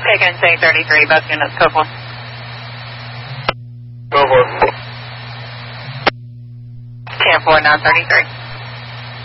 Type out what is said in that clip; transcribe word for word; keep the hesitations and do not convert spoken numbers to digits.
Taking J thirty-three, both units, code one. Go for it. ten four nine thirty-three.